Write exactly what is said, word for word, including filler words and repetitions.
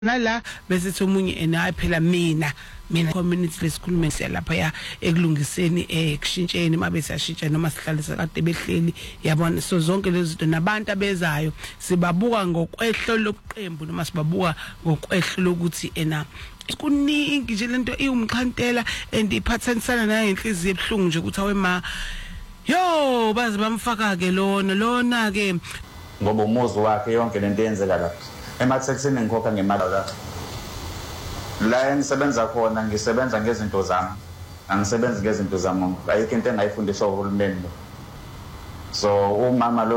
nala bese thomunye ena phela mina mina community lesikhulume lapha ya ekulungiseni ekushintsheni mabe siyashintsha noma sihlalisa kade behleli yabona so zonke lezi zinto nabantu abezayo sibabuka ngokwehlo lokuqembu noma sibabuka ngokwehlo lokuthi ena kuningi nje lento iwumxhantela and iphathanisana nayo inhliziyo ebhlungu nje ukuthi awema yo bazi bamfaka ke lona lona ke ngoba umuzi wakhe yonke lento yenzeka lapha emathekisini ngikhokha ngemali la la engisebenza khona ngisebenza ngezinto zami angisebenzi ngezinto zami ayikho into engayifundiswa uhulumeni so umama lo